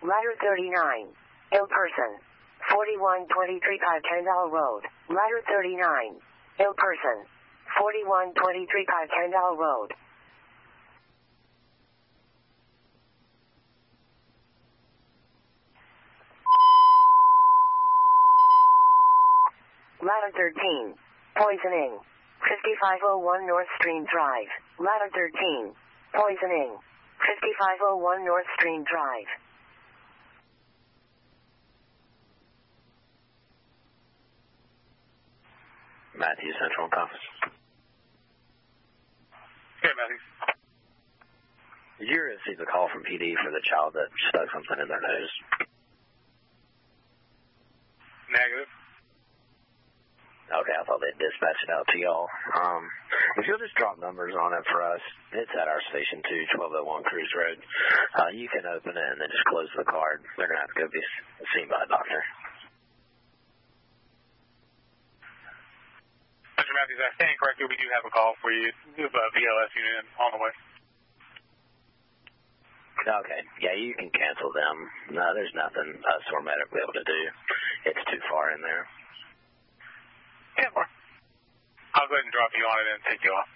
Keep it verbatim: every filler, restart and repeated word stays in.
Ladder thirty-nine. Ill person. forty-one twenty-three five Kendall Road. Ladder thirty-nine. Ill person. forty-one twenty-three five Kendall Road. Ladder thirteen. Poisoning. fifty-five oh one North Stream Drive. Ladder thirteen. Poisoning. fifty-five oh one North Stream Drive. Matthew, Central Office. Hey, Matthew. Did you receive a call from P D for the child that stuck something in their nose? Negative. Okay, I thought they'd dispatch it out to y'all. Um, if you'll just drop numbers on it for us, it's at our station too, twelve oh one Cruise Road. Uh, you can open it and then just close the card. They're going to have to go be seen by a doctor. Mister Matthews, I stand corrected. We do have a call for you. We have a V L S unit on the way. Okay, yeah, you can cancel them. No, there's nothing us or medic will be able to do. It's too far in there. Yeah, I'll go ahead and drop you on it and take you off.